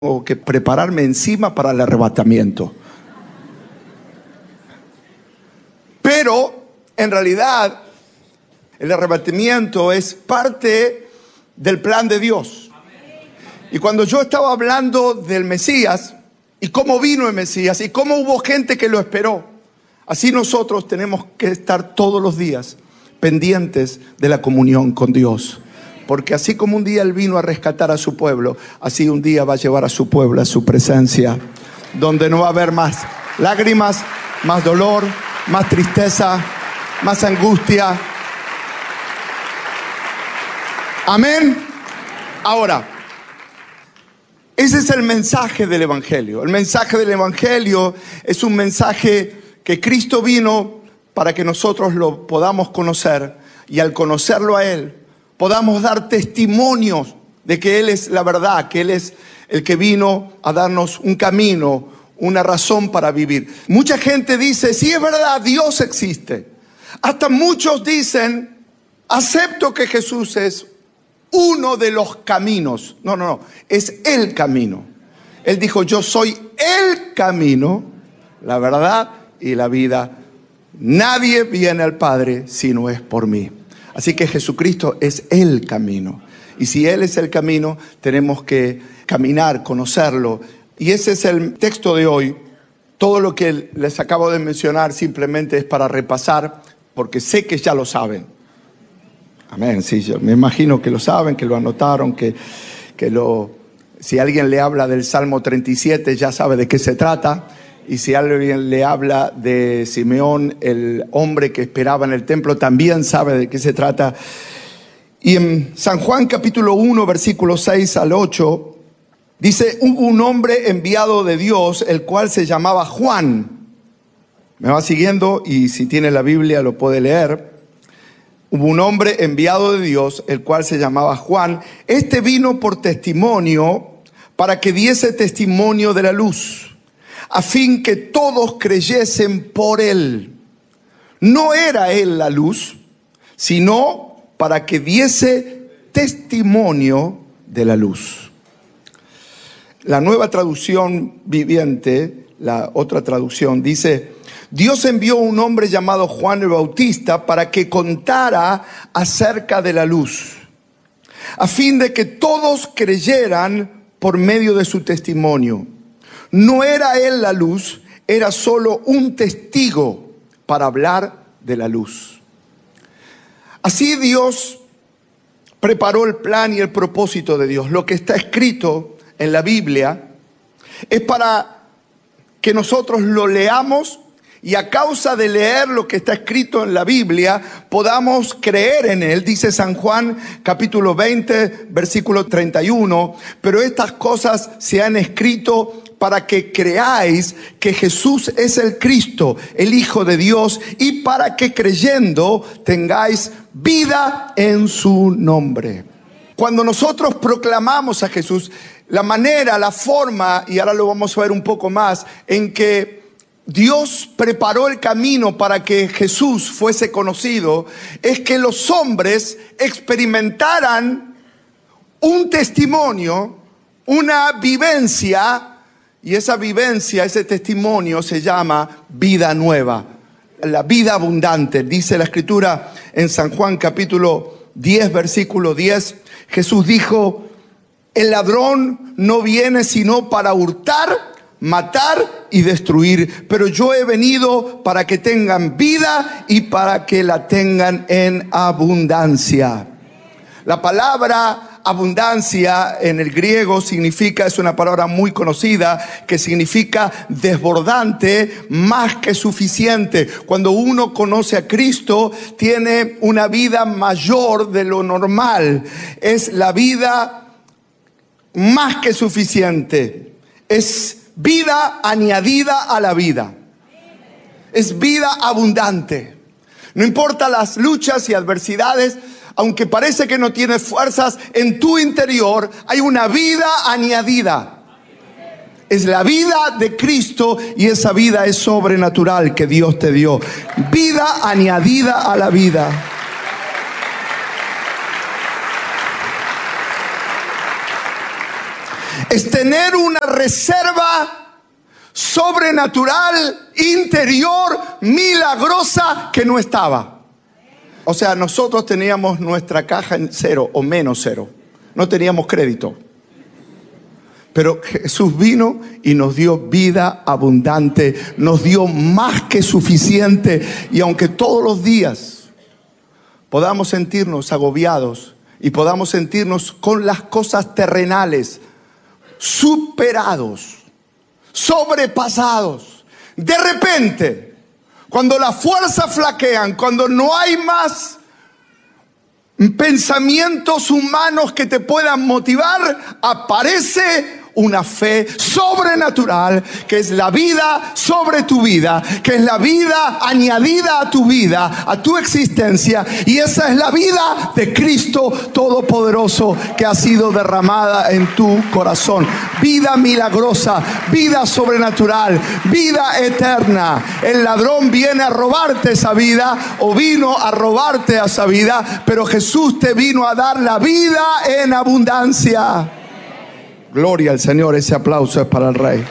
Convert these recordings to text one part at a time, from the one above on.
Tengo que prepararme encima para el arrebatamiento. Pero en realidad el arrebatamiento es parte del plan de Dios. Y cuando yo estaba hablando del Mesías y cómo vino el Mesías y cómo hubo gente que lo esperó, así nosotros tenemos que estar todos los días pendientes de la comunión con Dios. Porque así como un día Él vino a rescatar a su pueblo, así un día va a llevar a su pueblo a su presencia, donde no va a haber más lágrimas, más dolor, más tristeza, más angustia. Amén. Ahora, ese es el mensaje del Evangelio. El mensaje del Evangelio es un mensaje que Cristo vino para que nosotros lo podamos conocer, y al conocerlo a Él podamos dar testimonios de que Él es la verdad, que Él es el que vino a darnos un camino, una razón para vivir. Mucha gente dice, sí, es verdad, Dios existe. Hasta muchos dicen, acepto que Jesús es uno de los caminos. No, es el camino. Él dijo, yo soy el camino, la verdad y la vida. Nadie viene al Padre si no es por mí. Así que Jesucristo es el camino. Y si Él es el camino, tenemos que caminar, conocerlo. Y ese es el texto de hoy. Todo lo que les acabo de mencionar simplemente es para repasar, porque sé que ya lo saben. Amén, sí, yo me imagino que lo saben, que lo anotaron, si alguien le habla del Salmo 37 ya sabe de qué se trata. Y si alguien le habla de Simeón, el hombre que esperaba en el templo, también sabe de qué se trata. Y en San Juan capítulo 1, versículos 6 al 8, dice, hubo un hombre enviado de Dios, el cual se llamaba Juan. Me va siguiendo y si tiene la Biblia lo puede leer. Hubo un hombre enviado de Dios, el cual se llamaba Juan. Este vino por testimonio, para que diese testimonio de la luz, a fin que todos creyesen por él. No era él la luz, sino para que diese testimonio de la luz. La Nueva Traducción Viviente, la otra traducción, dice, Dios envió un hombre llamado Juan el Bautista para que contara acerca de la luz, a fin de que todos creyeran por medio de su testimonio. No era él la luz, era solo un testigo para hablar de la luz. Así Dios preparó el plan y el propósito de Dios. Lo que está escrito en la Biblia es para que nosotros lo leamos y a causa de leer lo que está escrito en la Biblia podamos creer en él. Dice San Juan capítulo 20 versículo 31, pero estas cosas se han escrito para que creáis que Jesús es el Cristo, el Hijo de Dios, y para que creyendo tengáis vida en su nombre. Cuando nosotros proclamamos a Jesús, la manera, la forma, y ahora lo vamos a ver un poco más, en que Dios preparó el camino para que Jesús fuese conocido, es que los hombres experimentaran un testimonio, una vivencia. Y esa vivencia, ese testimonio se llama vida nueva, la vida abundante. Dice la Escritura en San Juan capítulo 10, versículo 10, Jesús dijo, el ladrón no viene sino para hurtar, matar y destruir, pero yo he venido para que tengan vida y para que la tengan en abundancia. La palabra abundancia en el griego es una palabra muy conocida que significa desbordante, más que suficiente. Cuando uno conoce a Cristo, tiene una vida mayor de lo normal. Es la vida más que suficiente. Es vida añadida a la vida. Es vida abundante. No importa las luchas y adversidades, aunque parece que no tienes fuerzas, en tu interior hay una vida añadida. Es la vida de Cristo y esa vida es sobrenatural que Dios te dio. Vida añadida a la vida. es tener una reserva sobrenatural, interior, milagrosa que no estaba. O sea, nosotros teníamos nuestra caja en cero o menos cero. No teníamos crédito. Pero Jesús vino y nos dio vida abundante, nos dio más que suficiente. Y aunque todos los días podamos sentirnos agobiados y podamos sentirnos con las cosas terrenales superados, sobrepasados, de repente, cuando las fuerzas flaquean, cuando no hay más pensamientos humanos que te puedan motivar, aparece una fe sobrenatural, que es la vida sobre tu vida, que es la vida añadida a tu vida, a tu existencia, y esa es la vida de Cristo Todopoderoso que ha sido derramada en tu corazón. Vida milagrosa, vida sobrenatural, vida eterna. El ladrón viene a robarte esa vida, o vino a robarte esa vida, pero Jesús te vino a dar la vida en abundancia. Gloria al Señor, ese aplauso es para el Rey.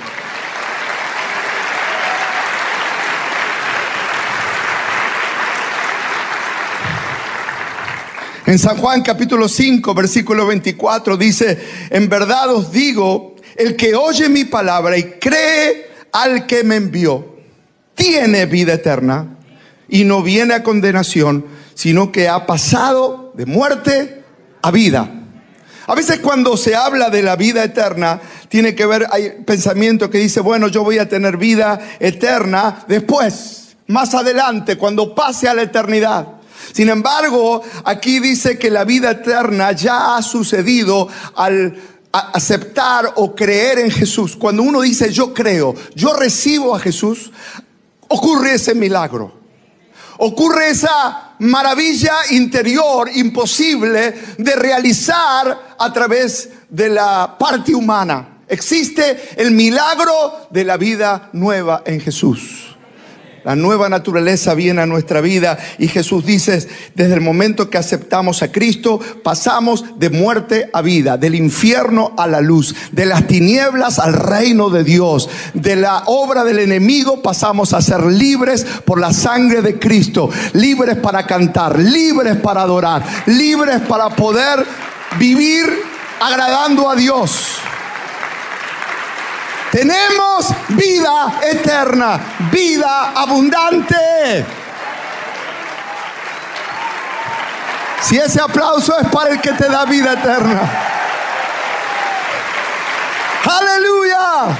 En San Juan capítulo 5, versículo 24 dice: en verdad os digo, el que oye mi palabra y cree al que me envió, tiene vida eterna y no viene a condenación, sino que ha pasado de muerte a vida. A veces cuando se habla de la vida eterna, tiene que ver, hay pensamiento que dice, bueno, yo voy a tener vida eterna después, más adelante, cuando pase a la eternidad. Sin embargo, aquí dice que la vida eterna ya ha sucedido al aceptar o creer en Jesús. Cuando uno dice yo creo, yo recibo a Jesús, ocurre ese milagro. Ocurre esa maravilla interior imposible de realizar a través de la parte humana. Existe el milagro de la vida nueva en Jesús. La nueva naturaleza viene a nuestra vida y Jesús dice, desde el momento que aceptamos a Cristo, pasamos de muerte a vida, del infierno a la luz, de las tinieblas al reino de Dios, de la obra del enemigo pasamos a ser libres por la sangre de Cristo, libres para cantar, libres para adorar, libres para poder vivir agradando a Dios. Tenemos vida eterna, vida abundante. Si ese aplauso es para el que te da vida eterna. ¡Aleluya!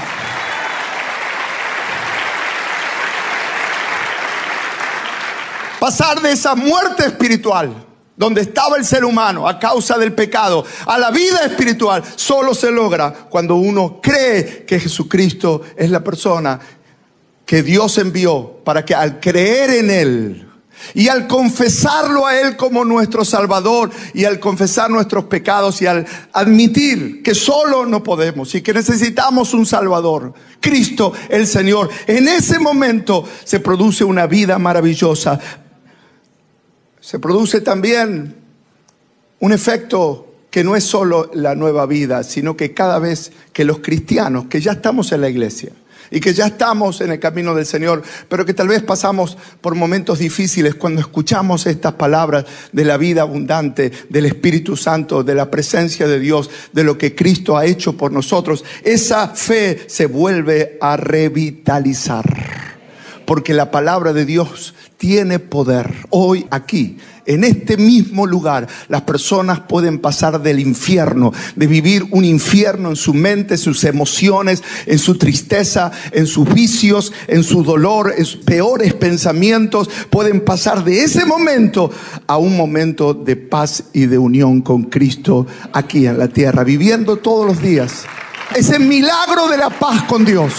Pasar de esa muerte espiritual, donde estaba el ser humano a causa del pecado, a la vida espiritual, solo se logra cuando uno cree que Jesucristo es la persona que Dios envió, para que al creer en Él y al confesarlo a Él como nuestro Salvador, y al confesar nuestros pecados y al admitir que solo no podemos y que necesitamos un Salvador, Cristo el Señor, en ese momento se produce una vida maravillosa. Se produce también un efecto que no es solo la nueva vida, sino que cada vez que los cristianos, que ya estamos en la iglesia y que ya estamos en el camino del Señor, pero que tal vez pasamos por momentos difíciles, cuando escuchamos estas palabras de la vida abundante, del Espíritu Santo, de la presencia de Dios, de lo que Cristo ha hecho por nosotros, esa fe se vuelve a revitalizar. Porque la palabra de Dios tiene poder. Hoy aquí, en este mismo lugar, las personas pueden pasar del infierno, de vivir un infierno en su mente, en sus emociones, en su tristeza, en sus vicios, en su dolor, en sus peores pensamientos. Pueden pasar de ese momento a un momento de paz y de unión con Cristo aquí en la tierra, viviendo todos los días ese milagro de la paz con Dios.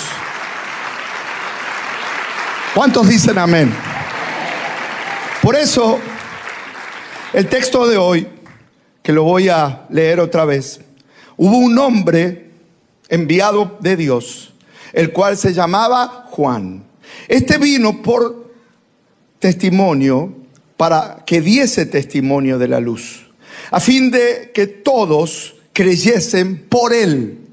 ¿Cuántos dicen amén? Por eso, el texto de hoy, que lo voy a leer otra vez, hubo un hombre enviado de Dios, el cual se llamaba Juan. Este vino por testimonio, para que diese testimonio de la luz, a fin de que todos creyesen por él.